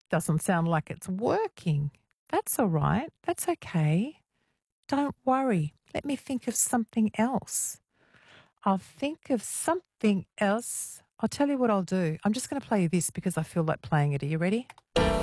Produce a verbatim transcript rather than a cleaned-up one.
doesn't sound like it's working. That's all right. That's okay. Don't worry. Let me think of something else. I'll think of something else. I'll tell you what I'll do. I'm just going to play you this because I feel like playing it. Are you ready?